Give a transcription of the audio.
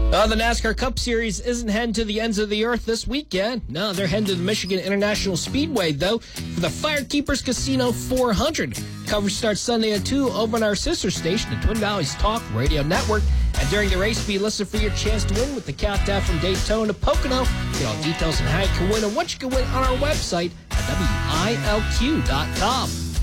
The NASCAR Cup Series isn't heading to the ends of the earth this weekend. No, they're heading to the Michigan International Speedway, though, for the Firekeepers Casino 400. Coverage starts Sunday at 2 over on our sister station, the Twin Valleys Talk Radio Network. And during the race, be listening for your chance to win with the countdown from Daytona to Pocono. Get all details on how you can win and what you can win on our website at WILQ.com.